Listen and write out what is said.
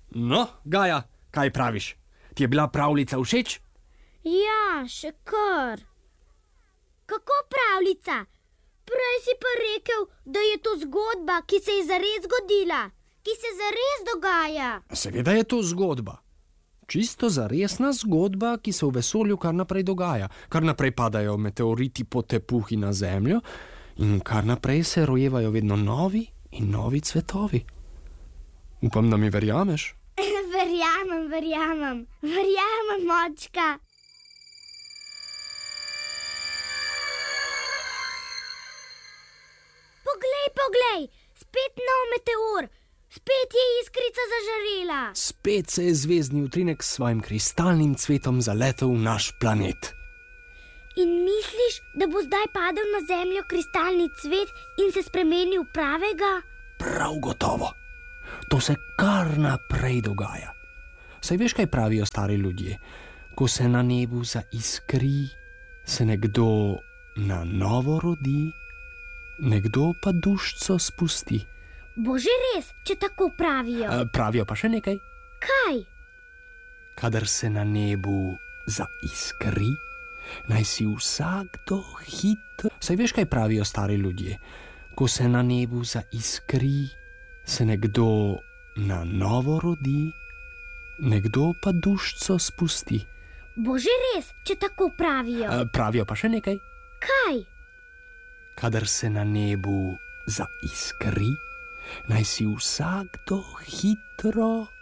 No, Gaja, kaj praviš? Ti je bila pravljica všeč? Ja, še kar. Kako pravljica? Prej si pa rekel, da je to zgodba, ki se je zares zgodila, ki se zares dogaja. Seveda je to zgodba. Čisto zaresna zgodba, ki se v vesolju kar naprej dogaja. Kar naprej padajo meteoriti po tepuhi na Zemljo in kar naprej se rojevajo vedno novi in novi cvetovi. Upam, da mi verjameš. Verjamem, močka. Poglej, spet nov meteor. Spet je iskrica zažarela. Spet se je zvezdni utrinek s svojim kristalnim cvetom zaletel v naš planet. In misliš, da bo zdaj padel na Zemljo kristalni cvet in se spremenil v pravega? Prav gotovo. To se kar naprej dogaja. Saj veš, kaj pravijo stari ljudje? Ko se na nebu zaiskri, se nekdo na novo rodi, nekdo pa dušico spusti. Bo že res, če tako pravijo. Pravijo pa še nekaj. Kaj? Kadar se na nebu zaiskri, naj si vsakdo hitro... Saj veš, kaj pravijo stari ljudje? Ko se na nebu zaiskri, se nekdo na novo rodi, nekdo pa dušico spusti. Bo že res, če tako pravijo. Pravijo pa še nekaj. Kaj? Kadar se na nebu zaiskri, naj si vsakdo hitro